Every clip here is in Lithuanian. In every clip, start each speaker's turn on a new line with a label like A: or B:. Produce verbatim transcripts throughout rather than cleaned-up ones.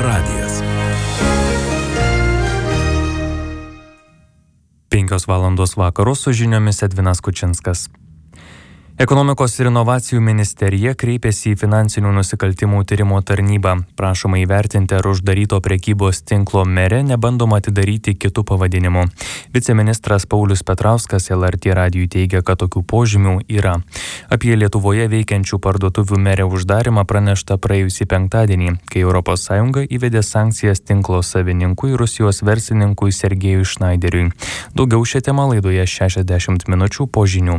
A: radijas.
B: Penkios valandos vakaro su žiniomis Edvinas Kučinskas. Ekonomikos ir inovacijų ministerija kreipėsi į finansinių nusikaltimų tyrimo tarnybą. Prašoma įvertinti, ar uždaryto prekybos tinklo Mere nebandoma atidaryti kitų pavadinimų. Viceministras Paulius Petrauskas L R T radijui teigia, kad tokių požymių yra. Apie Lietuvoje veikiančių parduotuvių Mere uždarimą pranešta praėjusį penktadienį, kai Europos Sąjunga įvedė sankcijas tinklo savininkui Rusijos verslininkui Sergejui Šnaideriui. Daugiau šią temą laidoje šešiasdešimt minučių po žinių.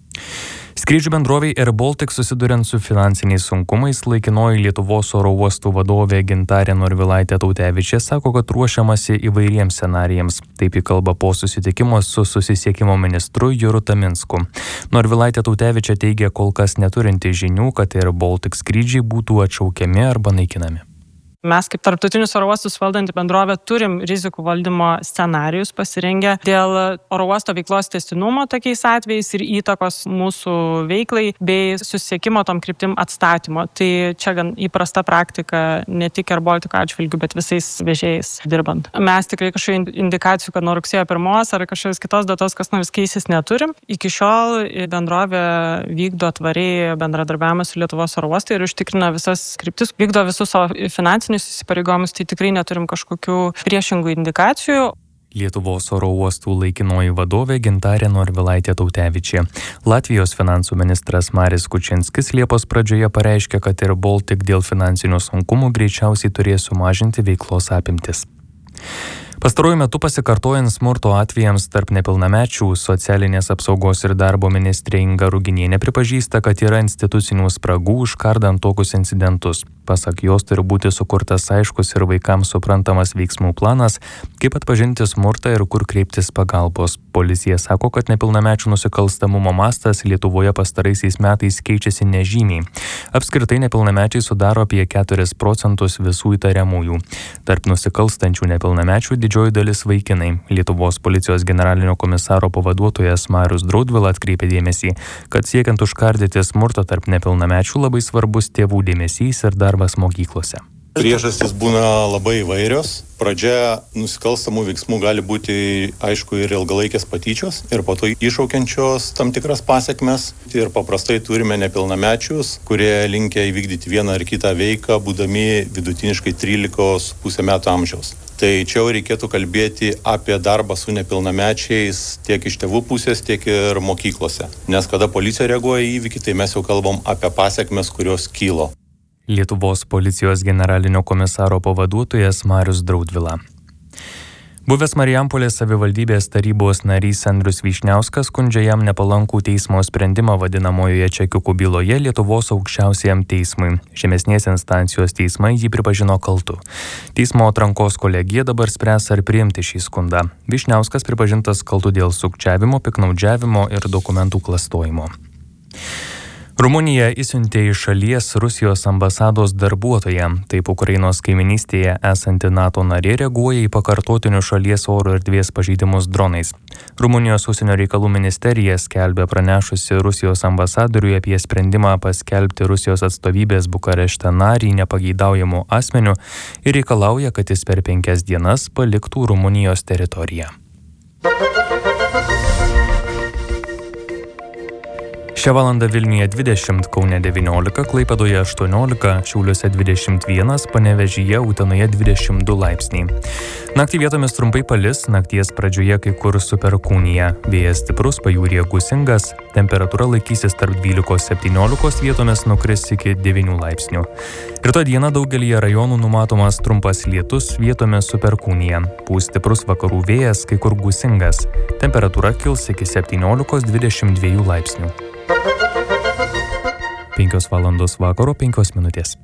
B: Skrydžių bendrovei Air Baltic susiduriant su finansiniais sunkumais, laikinoji Lietuvos oro uostų vadovė Gintarė Norvilaitė Tautevičė sako, kad ruošiamasi įvairiems scenarijams. Taip į kalbą po susitikimo su susisiekimo ministru Juru Taminsku. Norvilaitė Tautevičė teigia kol kas neturinti žinių, kad Air Baltic skrydžiai būtų atšaukiami arba naikinami.
C: Mes kaip tarptautinius oro uostus valdanti bendrovė turim rizikų valdymo scenarijus pasirengę dėl oro uosto veiklos tęstinumo tokiais atvejais ir įtakos mūsų veiklai bei susisiekimo tom kryptim atstatymo. Tai čia gan įprasta praktika ne tik Air Baltic atžvilgiu, bet visais vežėjais dirbant. Mes tikrai kažkokių indikacijų, kad nuo rugsėjo pirmos ar kažkokios kitos datos kas nors keisis neturim. Iki šiol bendrovė vykdo tvariai bendradarbiavimą su Lietuvos oro uostai ir užtikrina visas kryptis, vykdo visus savo finansinius įsipareigojimus, tai tikrai neturim kažkokių priešingų indikacijų.
B: Lietuvos oro uostų laikinoji vadovė Gintarė Norvilaitė Tautevičė. Latvijos finansų ministras Maris Kučinskis Liepos pradžioje pareiškė, kad Air Baltic dėl finansinių sunkumų greičiausiai turės sumažinti veiklos apimtis. Pastaruoju metu pasikartojant smurto atvejams tarp nepilnamečių, socialinės apsaugos ir darbo ministrė Inga Ruginienė pripažįsta, kad yra institucinių spragų užkardant tokius incidentus. Pasak jos turi būti sukurtas aiškus ir vaikams suprantamas veiksmų planas, kaip atpažinti smurtą ir kur kreiptis pagalbos. Policija sako, kad nepilnamečių nusikalstamumo mastas Lietuvoje pastaraisiais metais keičiasi nežymiai. Apskritai nepilnamečiai sudaro apie keturis procentus visų įtariamųjų. Tarp nusikalstančių nepilnamečių didžioji dalis vaikinai. Lietuvos policijos generalinio komisaro pavaduotojas Marius Draudvila atkreipė dėmesį, kad siekiant užkardyti smurtą tarp nepilnamečių labai svarbus tėvų dėmesys ir darbas mokyklose.
D: Priežastys būna labai įvairios. Pradžia nusikalstamų veiksmų gali būti, aišku, ir ilgalaikės patyčios, ir po to iššaukiančios tam tikras pasekmes. Ir paprastai turime nepilnamečius, kurie linkę įvykdyti vieną ar kitą veiką, būdami vidutiniškai trylikos su pusė metų amžiaus. Tai čia reikėtų kalbėti apie darbą su nepilnamečiais tiek iš tėvų pusės, tiek ir mokyklose. Nes kada policija reaguoja į įvykį, tai mes jau kalbam apie pasekmes, kurios kylo.
B: Lietuvos policijos generalinio komisaro pavaduotojas Marius Draudvila. Buvęs Marijampolės savivaldybės tarybos narys Andrius Vyšniauskas skundžia jam nepalankų teismo sprendimą vadinamojoje čekiukų byloje Lietuvos aukščiausiajam teismui. Žemesnės instancijos teismai jį pripažino kaltu. Teismo atrankos kolegija dabar spręs, ar priimti šį skundą. Vyšniauskas pripažintas kaltu dėl sukčiavimo, piknaudžiavimo ir dokumentų klastojimo. Rumunija išsiuntė iš šalies Rusijos ambasados darbuotoją. Taip Ukrainos kaiminystėje esanti NATO narė reaguoja į pakartotinius šalies oro erdvės pažeidimus dronais. Rumunijos užsienio reikalų ministerija skelbė pranešusi Rusijos ambasadoriui apie sprendimą paskelbti Rusijos atstovybės Bukarešte narį nepageidaujamu asmeniu ir reikalauja, kad jis per penkias dienas paliktų Rumunijos teritoriją. Šią valandą Vilniuje dvidešimt, Kaune devyniolika, Klaipėdoje aštuoniolika, Šiauliuose dvidešimt vienas, Panevėžyje, Utenoje dvidešimt du laipsniai. Naktį vietomis trumpai palis, nakties pradžioje kai kur su perkūnija. Vėjas stiprus, pajūryje gūsingas, temperatūra laikysis tarp dvylikos septyniolikos, vietomis nukris iki devynių laipsnių. Rytoj dieną daugelyje rajonų numatomas trumpas lietus, vietomis su perkūnija. Pūs stiprus vakarų vėjas, kai kur gūsingas. Temperatūra kils iki septyniolikos dvidešimt dviejų laipsnių. Penkios valandos vakaro, penkios minutės.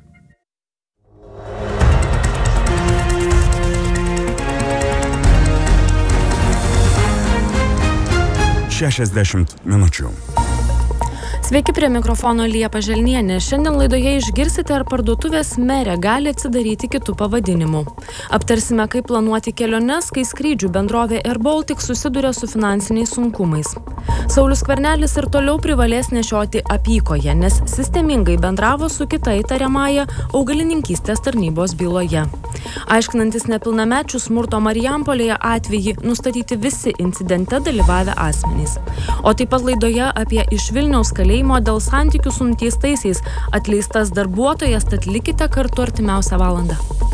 A: šešiasdešimt minučių. Sveiki, prie mikrofono Liepa Želnienė. Šiandien laidoje išgirsite, ar parduotuvės Merė gali atsidaryti kitų pavadinimų. Aptarsime, kaip planuoti keliones, kai skrydžių bendrovė Air Baltic susiduria su finansiniais sunkumais. Saulius Skvernelis ir toliau privalės nešioti apykoję, nes sistemingai bendravo su kita įtariamąja augalininkystės tarnybos byloje. Aiškinantis nepilnamečių smurto Marijampolėje atvejį, nustatyti visi incidente dalyvavę asmenys. O taip pat laidoje apie iš Vilniaus kalėjimo dėl santykių su nuteistaisiais atleistas darbuotojas, tad likite kartu artimiausią valandą.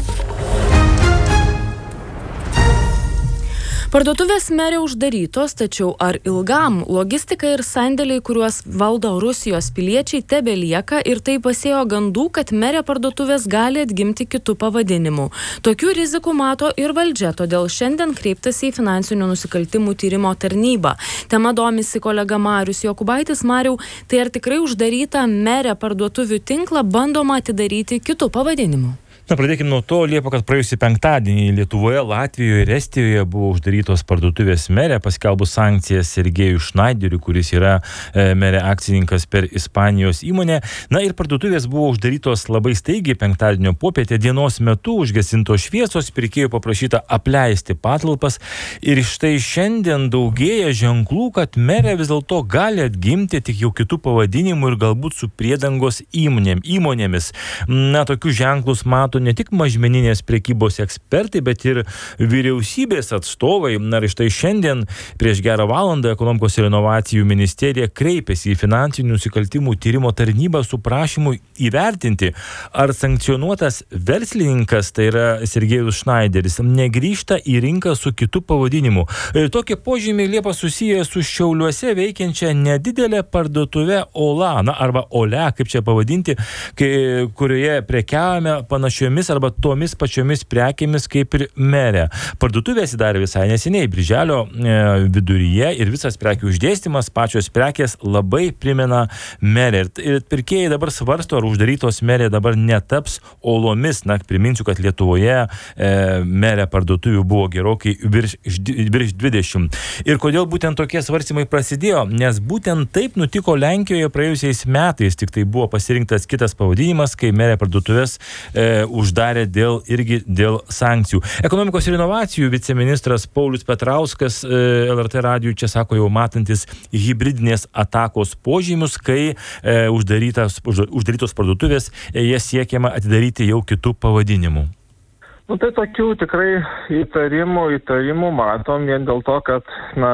A: Parduotuvės Merė uždarytos, tačiau ar ilgam? Logistika ir sandėliai, kuriuos valdo Rusijos piliečiai, tebelieka ir tai pasėjo gandų, kad Merė parduotuvės gali atgimti kitų pavadinimų. Tokių rizikų mato ir valdžia, todėl šiandien kreiptasi į finansinių nusikaltimų tyrimo tarnybą. Tema domisi kolega Marius Jokubaitis. Mariau, tai ar tikrai uždarytą Merė parduotuvių tinklą bandoma atidaryti kitų pavadinimų?
E: Na, pradėkime nuo to, Liepa, kad praėjusį penktadienį Lietuvoje, Latvijoje ir Estijoje buvo uždarytos parduotuvės Merė, paskelbus sankcijas Sergejui Šnaideriui, kuris yra e, Merė akcininkas per Ispanijos įmonę. Na ir parduotuvės buvo uždarytos labai staigiai penktadienio popietę, dienos metu užgesintos šviesos, pirkėjų paprašyta apleisti patalpas. Ir štai šiandien daugėja ženklų, kad Merė vis dėlto gali atgimti tik jau kitų pavadinimų ir galbūt su priedangos įmonėm, įmonėmis. Na, tokius ženklus mato ne tik mažmeninės prekybos ekspertai, bet ir vyriausybės atstovai. Na ir štai šiandien prieš gerą valandą Ekonomikos ir inovacijų ministerija kreipėsi į finansinių nusikaltimų tyrimo tarnybą su prašymu įvertinti, ar sankcionuotas verslininkas, tai yra Sergejus Šnaideris, negrįžta į rinką su kitu pavadinimu. Ir tokie požymiai Liepa susiję su Šiauliuose veikiančia nedidelė parduotuvė Ola, na arba Ole, kaip čia pavadinti, kai, kurioje prekiavome panašiomis arba tomis pačiomis prekėmis kaip ir Merė. Parduotuvė atsidarė visai neseniai, birželio e, viduryje, ir visas prekių uždėstymas, pačios prekės labai primena Merė. Ir, ir pirkėjai dabar svarsto, ar uždarytos Merė dabar netaps Olomis. Na, priminsiu, kad Lietuvoje e, Merė parduotuvių buvo gerokai virš, virš dvidešimt. Ir kodėl būtent tokie svarstymai prasidėjo? Nes būtent taip nutiko Lenkijoje praėjusiais metais, tik tai buvo pasirinktas kitas pavadinimas, kai Merė parduotuvės e, uždarė dėl, irgi dėl sankcijų. Ekonomikos ir inovacijų viceministras Paulius Petrauskas e, L R T radijui čia sako, jau matantis hibridinės atakos požymius, kai e, uždarytas, uždarytos parduotuvės, e, jas siekiama atidaryti jau kitų pavadinimų.
F: Nu, tai tokių tikrai įtarimų, įtarimų matom vien dėl to, kad na,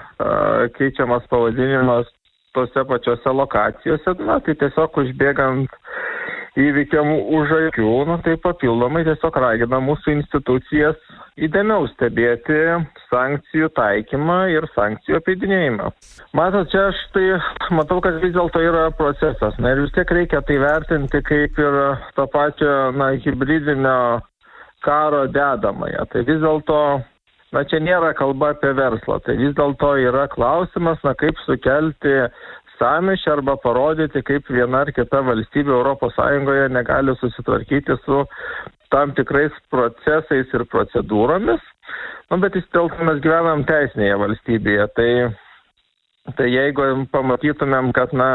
F: keičiamas pavadinimas tose pačiose lokacijose, na, tai tiesiog užbėgant įvykiam už akių, nu, tai papildomai tiesiog ragina mūsų institucijas įdėmiau stebėti sankcijų taikymą ir sankcijų apeidinėjimą. Matot, čia aš tai matau, kad vis dėlto yra procesas. Na ir vis tiek reikia tai vertinti kaip ir to pačio na, hibridinio karo dedamąją. Tai vis dėlto, na čia nėra kalba apie verslą. Tai vis dėlto yra klausimas, na kaip sukelti sąmyšį arba parodyti, kaip viena ar kita valstybė Europos Sąjungoje negali susitvarkyti su tam tikrais procesais ir procedūromis. Nu, bet vis dėlto mes gyvenam teisinėje valstybėje. Tai, tai jeigu pamatytumėm, kad na,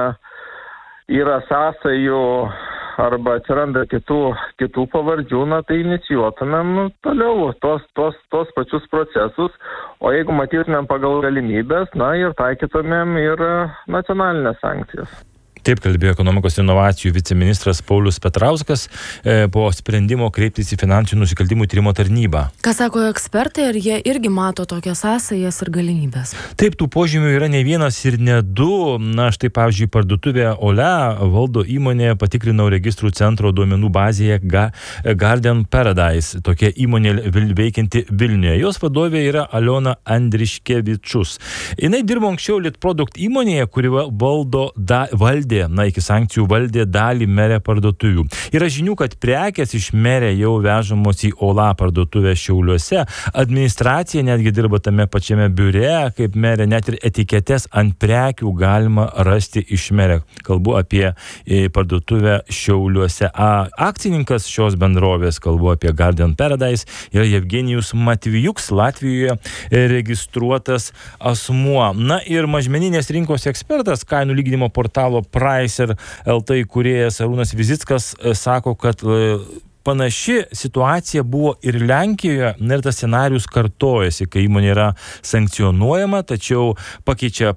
F: yra sąsajų arba atsiranda kitų, kitų pavardžių, na, tai inicijuotumėm nu, toliau tos, tos, tos pačius procesus, o jeigu matytumėm pagal galimybės, na, ir taikytumėm ir nacionalinės sankcijas.
E: Taip kalbėjo Ekonomikos ir inovacijų viceministras Paulius Petrauskas e, po sprendimo kreiptis į finansinių nusikaltimų tyrimo tarnybą.
A: Ką sako ekspertai, ar jie irgi mato tokias sąsajas ir galimybės?
E: Taip, tų požymių yra ne vienas ir ne du. Na, štai, pavyzdžiui, parduotuvė Ole valdo įmonė, patikrinau registrų centro duomenų bazėje Ga, Garden Paradise, tokia įmonė veikianti Vilniuje. Jos vadovė yra Aliona Andriškevičius. Jinai dirbo anksčiau Litprodukt įmonėje, kuri valdo, da, valdė valdė, na, iki sankcijų valdė dalį Mere parduotuvių. Yra žinių, kad prekės iš Mere jau vežamos į Ola parduotuvę Šiauliuose. Administracija netgi dirba tame pačiame biure, kaip Mere, net ir etiketes ant prekių galima rasti iš Mere. Kalbu apie parduotuvę Šiauliuose. A, akcininkas šios bendrovės, kalbu apie Garden Paradise, yra Jevgenijus Matvijuks, Latvijoje registruotas asmuo. Na ir mažmeninės rinkos ekspertas, kainų lyginimo portalo Pricer L T įkūrėjas Arūnas Vizickas sako, kad panaši situacija buvo ir Lenkijoje, ir tas scenarius kartojasi, kai įmonė yra sankcionuojama, tačiau pakeičia